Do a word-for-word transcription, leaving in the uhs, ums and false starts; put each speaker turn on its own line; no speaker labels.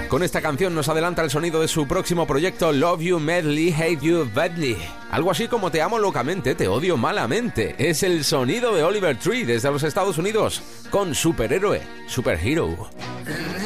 Con esta canción nos adelanta el sonido de su próximo proyecto Love You Madly, Hate You Badly. Algo así como te amo locamente, te odio malamente. Es el sonido de Oliver Tree desde los Estados Unidos con Superhéroe, Superhero.